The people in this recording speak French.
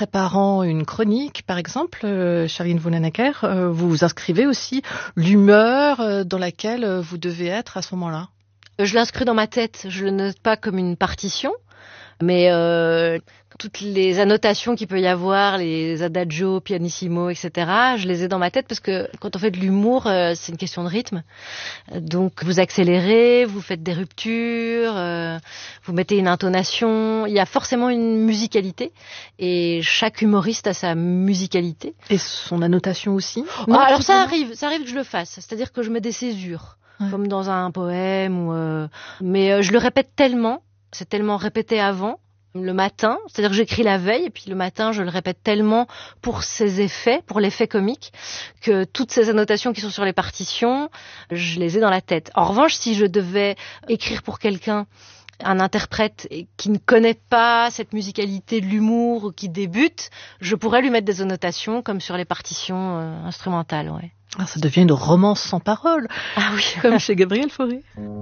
préparant une chronique, par exemple, Charline Vanhoenacker, vous inscrivez aussi l'humeur dans laquelle vous devez être à ce moment-là? Je l'inscris dans ma tête, je le note pas comme une partition, mais toutes les annotations qu'il peut y avoir, les adagio, pianissimo, etc., je les ai dans ma tête parce que quand on fait de l'humour, c'est une question de rythme. Donc vous accélérez, vous faites des ruptures, vous mettez une intonation, il y a forcément une musicalité et chaque humoriste a sa musicalité. Et son annotation aussi? Alors ça arrive que je le fasse, c'est-à-dire que je mets des césures, comme dans un poème, mais je le répète tellement, c'est tellement répété avant, le matin, c'est-à-dire que j'écris la veille et puis le matin je le répète tellement pour ses effets, pour l'effet comique, que toutes ces annotations qui sont sur les partitions, je les ai dans la tête. En revanche, si je devais écrire pour quelqu'un, un interprète qui ne connaît pas cette musicalité de l'humour ou qui débute, je pourrais lui mettre des annotations comme sur les partitions instrumentales, ouais. Ça devient une romance sans parole. Ah oui. Comme chez Gabriel Fauré.